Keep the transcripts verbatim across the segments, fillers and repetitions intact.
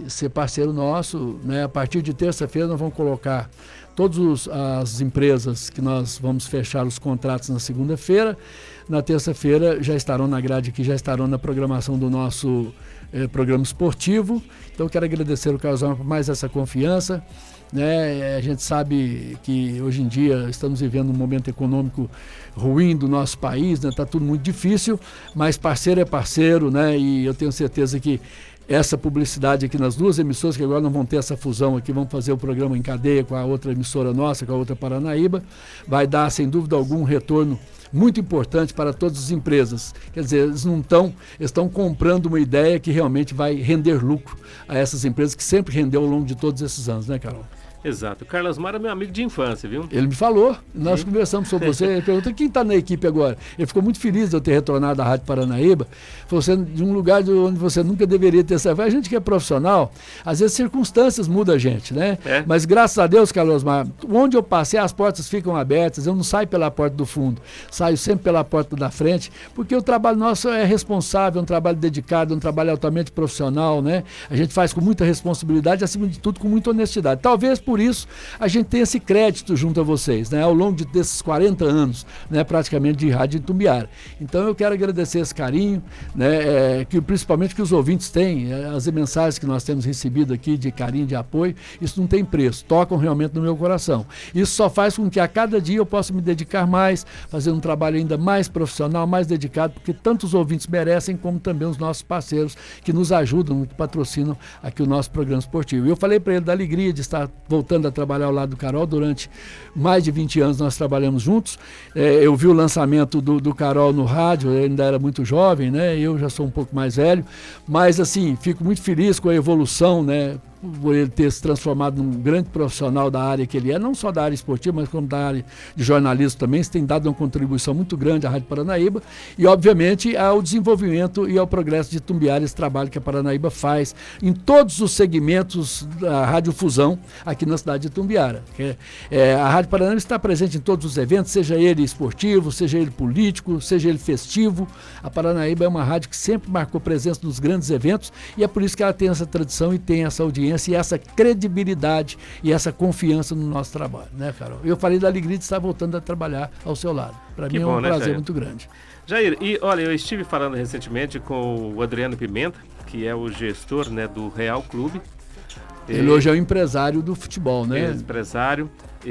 ser parceiro nosso, né? A partir de terça-feira nós vamos colocar todas as empresas que nós vamos fechar os contratos na segunda-feira. Na terça-feira já estarão na grade aqui, já estarão na programação do nosso eh, programa esportivo. Então quero agradecer o Carlos Alma por mais essa confiança. Né? A gente sabe que hoje em dia estamos vivendo um momento econômico ruim do nosso país, né? Tá tudo muito difícil, mas parceiro é parceiro, né? E eu tenho certeza que essa publicidade aqui nas duas emissoras, que agora não vão ter essa fusão aqui, vão fazer o programa em cadeia com a outra emissora nossa, com a outra Paranaíba, vai dar, sem dúvida algum, um retorno muito importante para todas as empresas. Quer dizer, eles não estão, estão comprando uma ideia que realmente vai render lucro a essas empresas, que sempre rendeu ao longo de todos esses anos, né, Carol? Exato. O Carlos Mara é meu amigo de infância, viu? Ele me falou, nós Sim. conversamos sobre você, ele perguntou quem está na equipe agora. Ele ficou muito feliz de eu ter retornado à Rádio Paranaíba, você, de um lugar de onde você nunca deveria ter saído. A gente que é profissional, às vezes circunstâncias mudam a gente, né? É. Mas graças a Deus, Carlos Mara, onde eu passei as portas ficam abertas, eu não saio pela porta do fundo, saio sempre pela porta da frente, porque o trabalho nosso é responsável, é um trabalho dedicado, é um trabalho altamente profissional, né? A gente faz com muita responsabilidade, acima de tudo com muita honestidade. Talvez por Por isso, a gente tem esse crédito junto a vocês, né? Ao longo de, desses quarenta anos, né? Praticamente de rádio em Itumbiara. Então eu quero agradecer esse carinho, né? É, que principalmente que os ouvintes têm, é, as mensagens que nós temos recebido aqui de carinho, de apoio, isso não tem preço, tocam realmente no meu coração. Isso só faz com que a cada dia eu possa me dedicar mais, fazer um trabalho ainda mais profissional, mais dedicado, porque tanto os ouvintes merecem, como também os nossos parceiros que nos ajudam, que patrocinam aqui o nosso programa esportivo. E eu falei para ele da alegria de estar voltando voltando a trabalhar ao lado do Carol. Durante mais de vinte anos nós trabalhamos juntos. É, eu vi o lançamento do, do Carol no rádio, ele ainda era muito jovem, né? Eu já sou um pouco mais velho, mas assim, fico muito feliz com a evolução, né? Por ele ter se transformado num grande profissional da área que ele é, não só da área esportiva, mas como da área de jornalismo também. Isso tem dado uma contribuição muito grande à Rádio Paranaíba e, obviamente, ao desenvolvimento e ao progresso de Itumbiara, esse trabalho que a Paranaíba faz em todos os segmentos da radiofusão aqui na cidade de Itumbiara. É, é, a Rádio Paranaíba está presente em todos os eventos, seja ele esportivo, seja ele político, seja ele festivo. A Paranaíba é uma rádio que sempre marcou presença nos grandes eventos e é por isso que ela tem essa tradição e tem essa audiência e essa credibilidade e essa confiança no nosso trabalho, né, Carol? Eu falei da alegria de estar voltando a trabalhar ao seu lado. Para mim é um bom, prazer, né, muito grande. Jair, e olha, eu estive falando recentemente com o Adriano Pimenta, que é o gestor, né, do Real Clube. Ele e... hoje é o empresário do futebol, né? É empresário.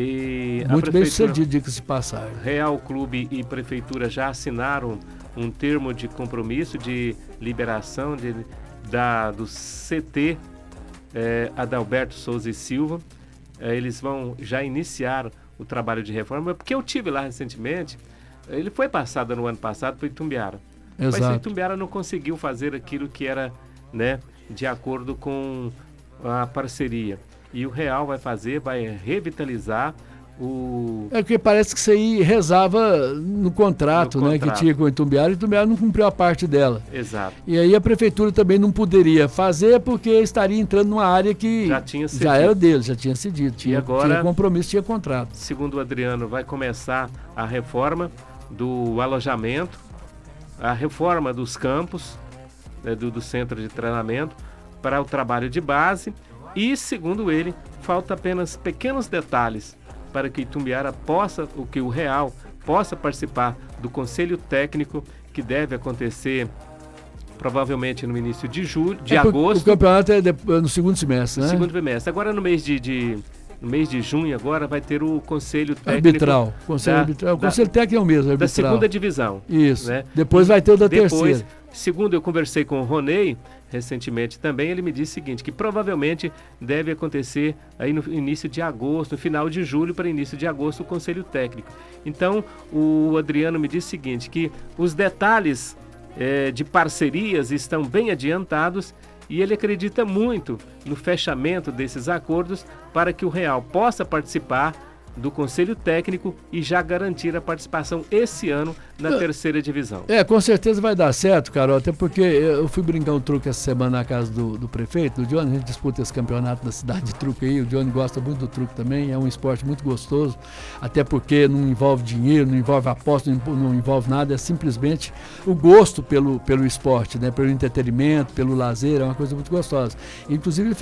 E muito bem sucedido, diga-se de passagem. Real Clube e Prefeitura já assinaram um termo de compromisso de liberação de, da, do C T É, Adalberto Souza e Silva. É, eles vão já iniciar o trabalho de reforma, porque eu tive lá recentemente, ele foi passado no ano passado para Itumbiara. Exato. Mas Itumbiara não conseguiu fazer aquilo que era, né, de acordo com a parceria. E o Real vai fazer, vai revitalizar o... É porque parece que isso aí rezava no contrato, no né, contrato. Que tinha com o Itumbiara, e Itumbiara não cumpriu a parte dela. Exato. E aí a prefeitura também não poderia fazer porque estaria entrando numa área que já, tinha já era dele, já tinha cedido, tinha, e agora, tinha compromisso, tinha contrato. Segundo o Adriano, vai começar a reforma do alojamento, a reforma dos campos, né, do, do centro de treinamento, para o trabalho de base e, segundo ele, falta apenas pequenos detalhes para que Itumbiara possa, o que o Real possa participar do conselho técnico que deve acontecer provavelmente no início de julho, de é agosto. O campeonato é no segundo semestre, no né? segundo semestre. Agora no mês de, de no mês de junho agora vai ter o conselho técnico arbitral. Conselho da, arbitral. O conselho da, técnico é o mesmo, arbitral. Da segunda divisão. Isso. Né? Depois vai ter o da Depois, terceira. Segundo eu conversei com o Ronei recentemente também, ele me disse o seguinte, que provavelmente deve acontecer aí no início de agosto, no final de julho para início de agosto, o conselho técnico. Então, o Adriano me disse o seguinte, que os detalhes é, de parcerias estão bem adiantados e ele acredita muito no fechamento desses acordos para que o Real possa participar do Conselho Técnico e já garantir a participação esse ano na é, terceira divisão. É, com certeza vai dar certo, Carol, até porque eu fui brincar um truque essa semana na casa do, do prefeito, do Johnny, a gente disputa esse campeonato da cidade de truque aí, o Johnny gosta muito do truque também, é um esporte muito gostoso, até porque não envolve dinheiro, não envolve aposta, não, não envolve nada, é simplesmente o gosto pelo, pelo esporte, né, pelo entretenimento, pelo lazer, é uma coisa muito gostosa. Inclusive,